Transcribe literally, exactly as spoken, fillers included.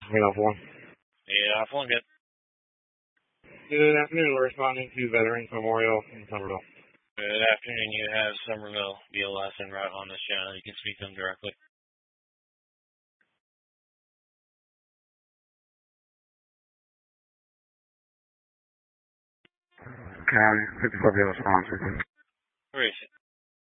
eight oh four. Yeah, Alpha one, good. Good afternoon. We're responding to Veterans Memorial in Somerville. Good afternoon. You have Somerville B L S en route on this channel. You can speak to them directly. County, fifty-four B L S response. Where is it?